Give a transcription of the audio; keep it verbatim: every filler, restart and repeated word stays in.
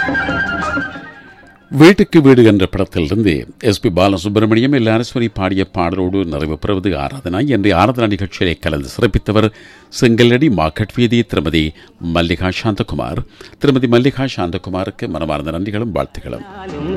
வீட்டுக்கு வீடு என்ற படத்திலிருந்து எஸ் பி பாலசுப்ரமணியம் எல்லாரஸ்வரி பாடிய பாடலோடு நிறைவு பெறுவது ஆராதனா. இன்றைய ஆராதனா நிகழ்ச்சியை கலந்து சிறப்பித்தவர் செங்கலடி மார்க்கெட் வீதி திருமதி மல்லிகா சாந்தகுமார். திருமதி மல்லிகா சாந்தகுமாருக்கு மனமார்ந்த நன்றிகளும் வாழ்த்துக்களும்.